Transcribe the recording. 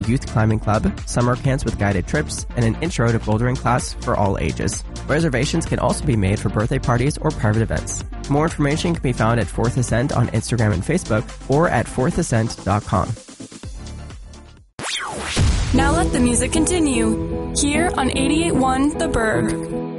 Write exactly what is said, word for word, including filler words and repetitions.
youth climbing club, summer camps with guided trips, and an intro to bouldering class for all ages. Reservations can also be made for birthday parties or private events. More information can be found at Fourth Ascent on Instagram and Facebook or at fourth ascent dot com. Now let the music continue, here on eighty-eight point one The Berg.